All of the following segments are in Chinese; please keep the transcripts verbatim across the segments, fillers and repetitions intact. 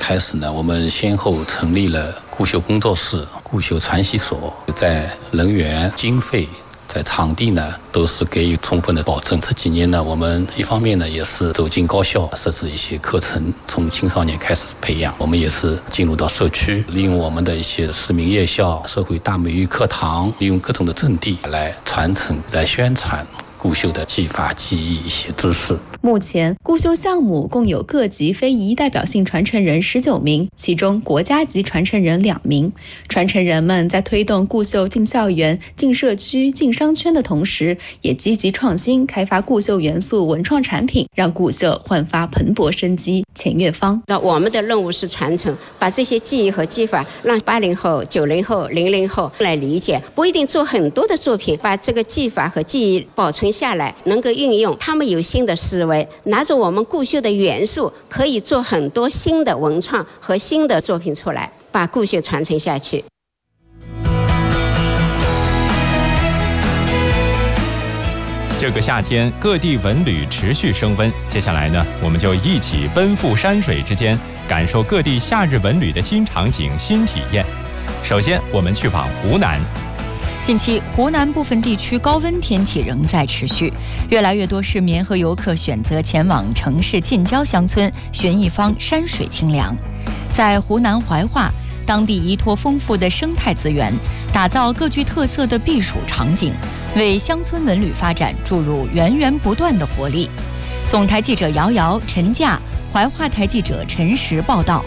开始呢，我们先后成立了故绣工作室、故绣传习所，在人员、经费、在场地呢，都是给予充分的保证。这几年呢，我们一方面呢，也是走进高校，设置一些课程，从青少年开始培养。我们也是进入到社区，利用我们的一些市民夜校、社会大美育课堂，利用各种的阵地来传承、来宣传故绣的技法、技艺一些知识。 目前，故绣项目共有各级非遗代表性传承人十九名，其中国家级传承人两名。传承人们在推动故绣进校园、进社区、进商圈的同时，也积极创新，开发故绣元素文创产品，让故绣焕发蓬勃生机。钱月芳， 那我们的任务是传承，把这些技艺和技法让八零后、九零后、零零后来理解，不一定做很多的作品，把这个技法和技艺保存下来，能够运用。他们有新的思维，拿着我们故绣的元素，可以做很多新的文创和新的作品出来，把故绣传承下去。 这个夏天，各地文旅持续升温。接下来呢，我们就一起奔赴山水之间，感受各地夏日文旅的新场景、新体验。首先，我们去往湖南。 近期，湖南部分地区高温天气仍在持续，越来越多市民和游客选择前往城市近郊乡村，寻一方山水清凉。在湖南怀化，当地依托丰富的生态资源，打造各具特色的避暑场景，为乡村文旅发展注入源源不断的活力。总台记者姚瑶、陈驾，怀化台记者陈实报道。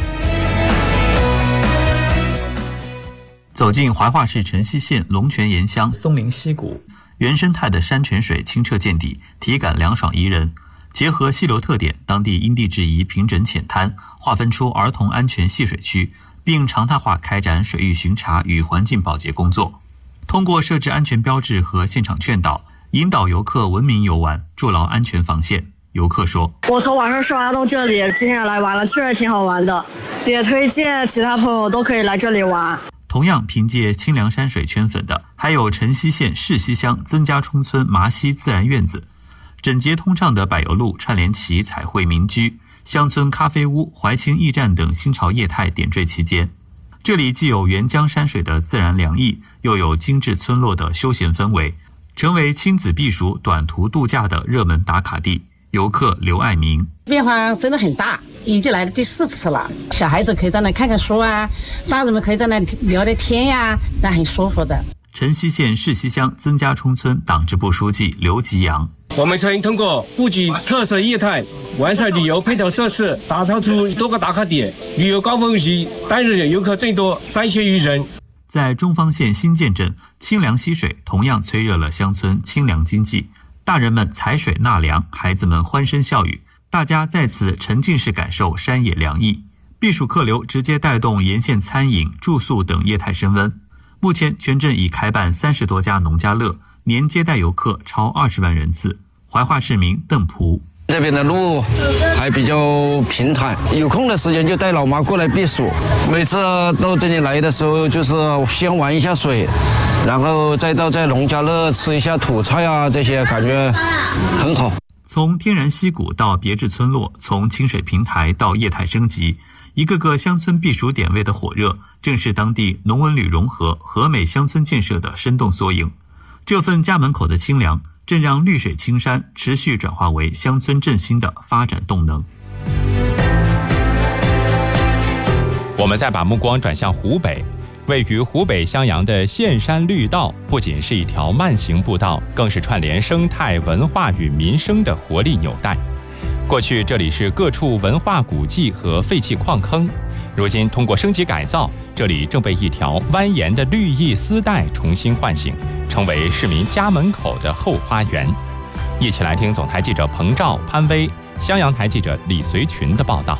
走进怀化市城西县龙泉岩乡松林溪谷，原生态的山泉水清澈见底，体感凉爽宜人。结合溪流特点，当地因地制宜平整浅滩，划分出儿童安全戏水区，并常态化开展水域巡查与环境保洁工作。通过设置安全标志和现场劝导，引导游客文明游玩，筑牢安全防线。游客说：“ 我从网上刷到这里，今天来玩了，确实挺好玩的，也推荐其他朋友都可以来这里玩。” 同样凭借清凉山水圈粉的，还有城西县市西乡曾家冲村麻溪自然院子。整洁通畅的柏油路串联起彩绘民居、乡村咖啡屋、怀清驿站等新潮业态点缀其间。这里既有沅江山水的自然凉意，又有精致村落的休闲氛围，成为亲子避暑、短途度假的热门打卡地。游客刘爱民： 变化真的很大，已经来了第四次了。小孩子可以在那看看书啊，大人们可以在那聊聊天呀、啊，那很舒服的。 城西县市西乡曾家冲村党支部书记刘吉阳： 我们曾通过布局特色业态、完善旅游配套设施，打造出多个打卡点，旅游高峰期单日游客最多三千余人。 在中方县新建镇，清凉溪水同样催热了乡村清凉经济。大人们采水纳凉，孩子们欢声笑语，大家在此沉浸式感受山野凉意。避暑客流直接带动沿线餐饮、住宿等业态升温。目前全镇已开办三十多家农家乐，年接待游客超二十万人次。怀化市民邓璞： 这边的路还比较平坦，有空的时间就带老妈过来避暑。每次到这里来的时候，就是先玩一下水，然后再到在农家乐吃一下土菜啊，这些感觉很好。 从天然溪谷到别致村落，从清水平台到业态升级，一个个乡村避暑点位的火热，正是当地农文旅融合、和美乡村建设的生动缩影。这份家门口的清凉，正让绿水青山持续转化为乡村振兴的发展动能。 我们再把目光转向湖北。位于湖北襄阳的岘山绿道，不仅是一条慢行步道，更是串联生态文化与民生的活力纽带。过去这里是各处文化古迹和废弃矿坑，如今通过升级改造，这里正被一条蜿蜒的绿意丝带重新唤醒，成为市民家门口的后花园。一起来听总台记者彭照、潘威、襄阳台记者李随群的报道。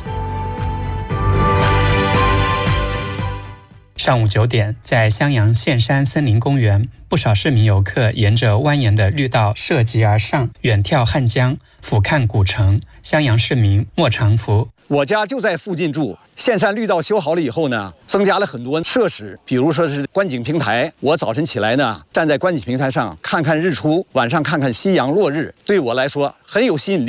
上午九点，在襄阳岘山森林公园，不少市民游客沿着蜿蜒的绿道涉级而上，远眺汉江，俯瞰古城。襄阳市民莫长福： 我家就在附近住，岘山绿道修好了以后呢，增加了很多设施，比如说是观景平台。我早晨起来呢，站在观景平台上看看日出，晚上看看夕阳落日，对我来说很有吸引力。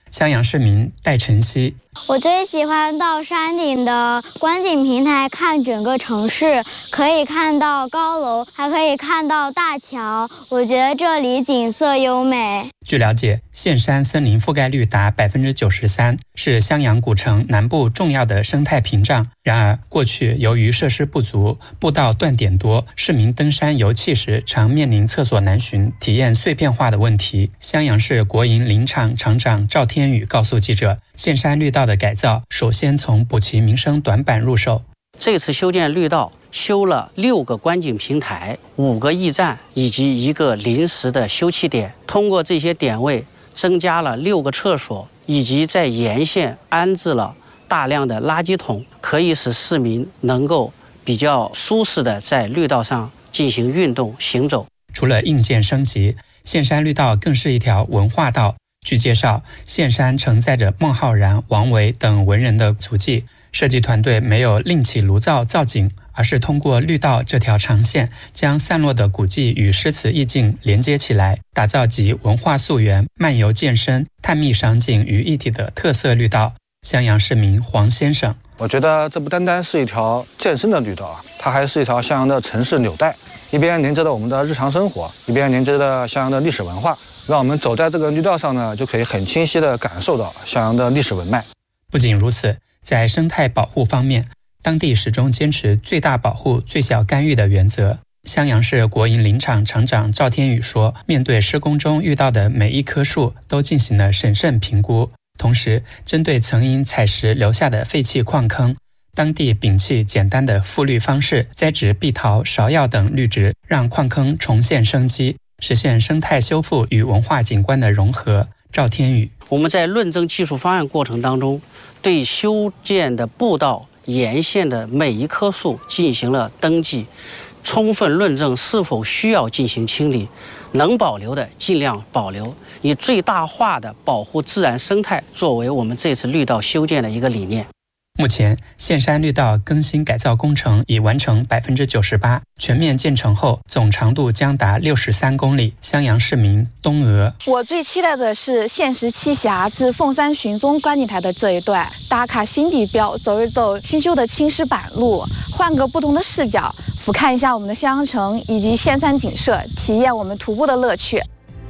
襄阳市民戴晨曦， 我最喜欢到山顶的观景平台看整个城市，可以看到高楼，还可以看到大桥，我觉得这里景色优美。 据了解，岘山森林覆盖率达百分之九十三，是襄阳古城南部重要的生态屏障。然而，过去由于设施不足、步道断点多，市民登山游憩时常面临厕所难寻、体验碎片化的问题。襄阳市国营林场厂长赵天宇告诉记者，岘山绿道的改造首先从补齐民生短板入手。 这次修建绿道，修了六个观景平台、五个驿站以及一个临时的休憩点。通过这些点位，增加了六个厕所，以及在沿线安置了大量的垃圾桶，可以使市民能够比较舒适的在绿道上进行运动行走。 除了硬件升级，岘山绿道更是一条文化道。据介绍，岘山承载着孟浩然、王维等文人的足迹。设计团队没有另起炉灶造景，而是通过绿道这条长线，将散落的古迹与诗词意境连接起来，打造集文化溯源、漫游健身、探秘赏景于一体的特色绿道。襄阳市民黄先生， 我觉得这不单单是一条健身的绿道啊，它还是一条襄阳的城市纽带，一边连接着我们的日常生活，一边连接着襄阳的历史文化。让我们走在这个绿道上呢，就可以很清晰地感受到襄阳的历史文脉。 不仅如此，在生态保护方面，当地始终坚持最大保护、最小干预的原则。襄阳市国营林场厂长赵天宇说，面对施工中遇到的每一棵树，都进行了审慎评估。同时，针对曾因采石留下的废弃矿坑，当地摒弃简单的复绿方式，栽植碧桃、芍药等绿植，让矿坑重现生机，实现生态修复与文化景观的融合。赵天宇， 我们在论证技术方案过程当中，对修建的步道沿线的每一棵树进行了登记，充分论证是否需要进行清理，能保留的尽量保留，以最大化的保护自然生态作为我们这次绿道修建的一个理念。 目前，岘山绿道更新改造工程已完成百分之九十八，全面建成后，总长度将达六十三公里。襄阳市民东娥， 我最期待的是岘石栖霞至凤山寻踪观景台的这一段，打卡新地标，走一走新修的青石板路，换个不同的视角，俯瞰一下我们的襄阳城以及岘山景色，体验我们徒步的乐趣。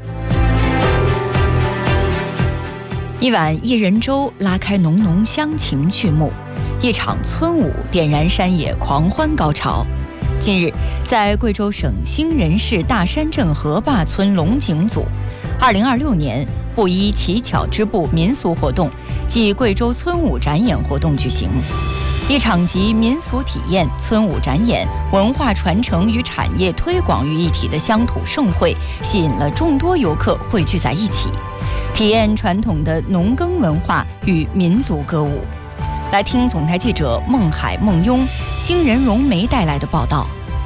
一碗薏仁粥拉开浓浓乡情序幕，一场村舞点燃山野狂欢高潮。近日，在贵州省兴仁市大山镇河坝村龙井组，二零二六年布依乞巧织布民俗活动暨贵州村舞展演活动举行。一场集民俗体验、村舞展演、文化传承与产业推广于一体的乡土盛会，吸引了众多游客汇聚在一起，体验传统的农耕文化与民族歌舞。来听总台记者孟海、孟雍、兴仁荣梅带来的报道。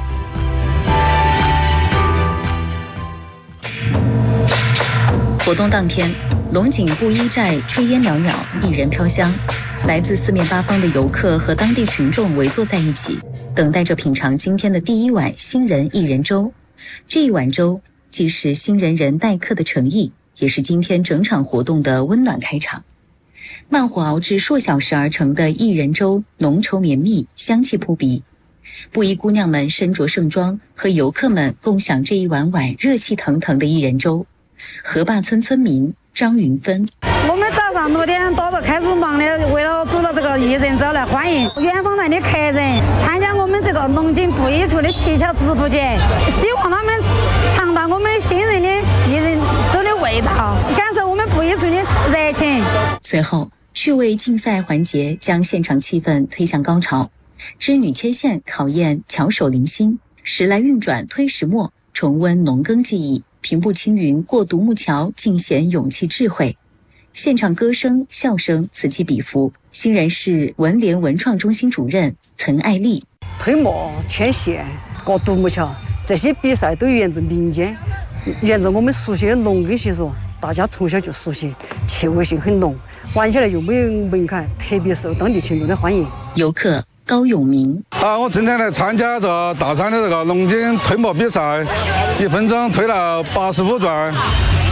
活动当天，龙井布依寨炊烟袅袅，一人飘香。来自四面八方的游客和当地群众围坐在一起，等待着品尝今天的第一碗兴仁薏仁粥。这一碗粥既是兴仁人待客的诚意，也是今天整场活动的温暖开场。慢火熬制数小时而成的薏仁粥，浓稠绵密，香气扑鼻。布依姑娘们身着盛装，和游客们共享这一碗碗热气腾腾的薏仁粥。河坝村村民张云芬， 我们早上六点多就开始忙的，为了煮了这个薏仁粥来欢迎远方来的客人参加我们这个龙井布依处的乞巧织布节，希望他们尝到我们兴仁的薏仁粥的味道，感受我们布依处的热情。 随后，趣味竞赛环节将现场气氛推向高潮，织女牵线考验巧手灵心，时来运转推石磨，重温农耕技艺。平步青云过独木桥，尽显勇气智慧。现场歌声笑声此起彼伏。兴仁市文联文创中心主任岑爱丽， 推磨牵线过独木桥，这些比赛都源自民间，源自我们熟悉的农耕习俗，大家从小就熟悉，趣味性很浓，玩起来又没有门槛，特别受当地群众的欢迎。 游客高永明啊，我今天来参加这大山的这个龙井推磨比赛，一分钟推了八十五转，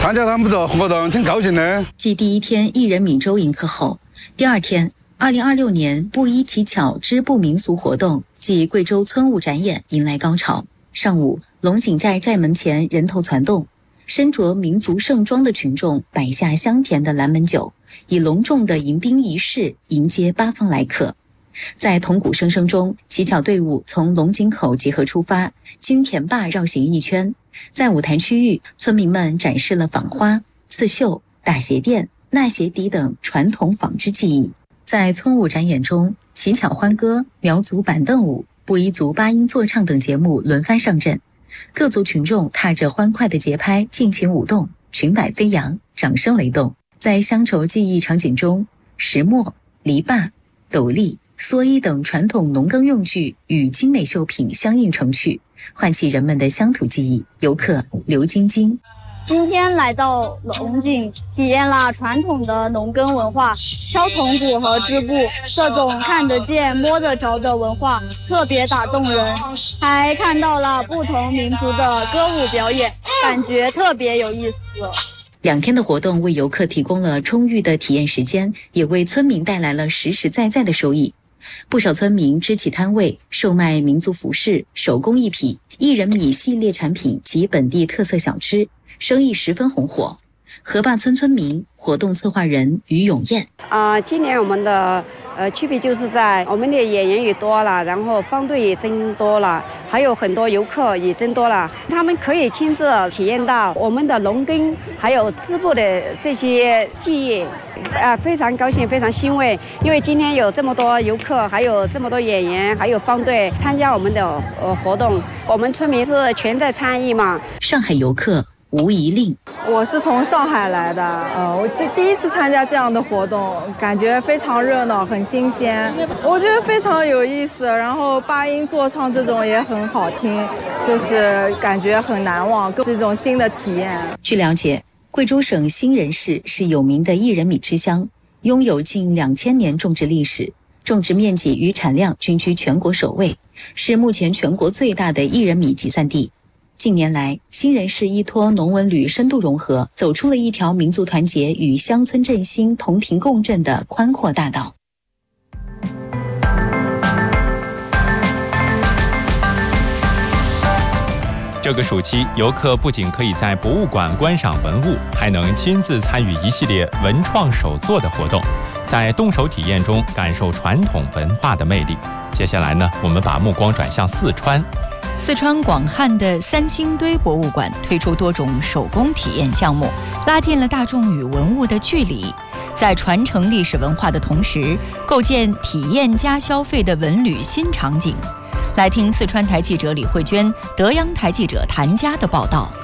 参加他们的活动挺高兴的。 继第一天一人闽州迎客后，第二天二零二六年布衣乞巧织布民俗活动暨贵州村务展演迎来高潮。上午，龙井寨寨门前人头攒动，身着民族盛装的群众摆下香甜的蓝门酒，以隆重的迎宾仪式迎接八方来客。在铜鼓声声中，乞巧队伍从龙井口集合出发，经田坝绕行一圈。在舞台区域，村民们展示了纺花、刺绣、打鞋垫、纳鞋底等传统纺织技艺。在村舞展演中，乞巧欢歌、苗族板凳舞、布依族八音坐唱等节目轮番上阵，各族群众踏着欢快的节拍尽情舞动，裙摆飞扬，掌声雷动。在乡愁记忆场景中，石磨、篱笆、斗笠、蓑衣等传统农耕用具与精美绣品相映成趣，唤起人们的乡土记忆。游客刘晶晶。 今天来到龙井，体验了传统的农耕文化，敲铜鼓和织布，这种看得见摸得着的文化特别打动人，还看到了不同民族的歌舞表演，感觉特别有意思。 两天的活动为游客提供了充裕的体验时间，也为村民带来了实实在在的收益。不少村民支起摊位，售卖民族服饰、手工艺品、一人米系列产品及本地特色小吃，生意十分红火。河坝村村民、活动策划人于永燕啊、呃，今年我们的呃区别就是在我们的演员也多了，然后方队也增多了，还有很多游客也增多了，他们可以亲自体验到我们的农耕还有织布的这些技艺，啊、呃，非常高兴，非常欣慰，因为今天有这么多游客，还有这么多演员，还有方队参加我们的呃活动，我们村民是全在参与嘛。 上海游客吴怡令， 我是从上海来的，呃，我这第一次参加这样的活动，感觉非常热闹，很新鲜，我觉得非常有意思。然后八音坐唱这种也很好听，就是感觉很难忘，是一种新的体验。 据了解，贵州省新人市是有名的一人米之乡，拥有近两千年种植历史，种植面积与产量均居全国首位，是目前全国最大的一人米集散地。近年来，新人市依托农文旅深度融合，走出了一条民族团结与乡村振兴同频共振的宽阔大道。 这个暑期，游客不仅可以在博物馆观赏文物，还能亲自参与一系列文创手作的活动，在动手体验中感受传统文化的魅力。接下来呢，我们把目光转向四川。 四川广汉的三星堆博物馆推出多种手工体验项目，拉近了大众与文物的距离，在传承历史文化的同时，构建体验加消费的文旅新场景。来听四川台记者李慧娟、德阳台记者谭佳的报道。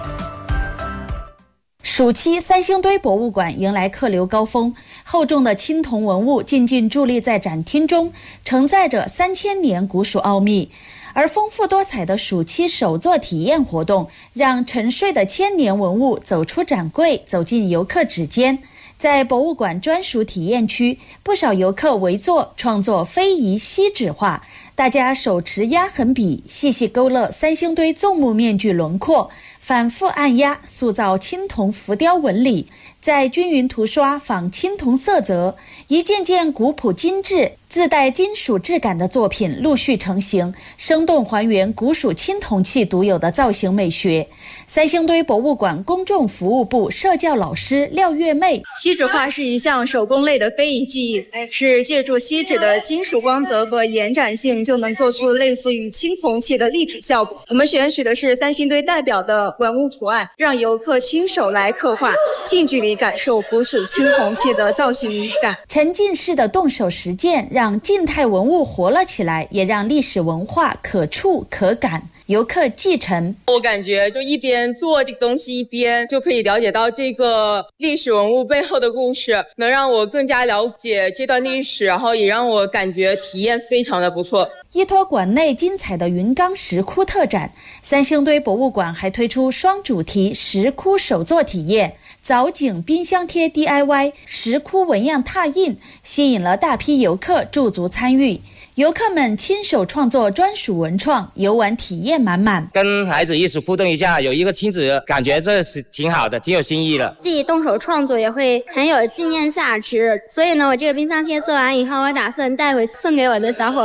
暑期三星堆博物馆迎来客流高峰，厚重的青铜文物静静伫立在展厅中，承载着三千年古蜀奥秘。而丰富多彩的暑期手作体验活动，让沉睡的千年文物走出展柜，走进游客指尖。在博物馆专属体验区，不少游客围坐创作非遗锡纸画，大家手持压痕笔，细细勾勒三星堆纵目面具轮廓，反复按压塑造青铜浮雕纹理，再均匀涂刷仿青铜色泽，一件件古朴精致、自带金属质感的作品陆续成型，生动还原古蜀青铜器独有的造型美学。三星堆博物馆公众服务部社教老师廖月妹， 锡纸画是一项手工类的非遗技艺，是借助锡纸的金属光泽和延展性，就能做出类似于青铜器的立体效果。我们选取的是三星堆代表的文物图案，让游客亲手来刻画，近距离感受古蜀青铜器的造型语感。 沉浸式的动手实践，让静态文物活了起来，也让历史文化可触可感。游客继承， 我感觉就一边做这个东西，一边就可以了解到这个历史文物背后的故事，能让我更加了解这段历史，然后也让我感觉体验非常的不错。 依托馆内精彩的云冈石窟特展，三星堆博物馆还推出双主题石窟手作体验，藻井冰箱贴 D I Y、 石窟纹样拓印，吸引了大批游客驻足参与。 游客们亲手创作专属文创，游玩体验满满。 跟孩子一起互动一下，有一个亲子，感觉这是挺好的，挺有新意的。 自己动手创作也会很有纪念价值，所以呢，我这个冰箱贴做完以后，我打算带回送给我的小伙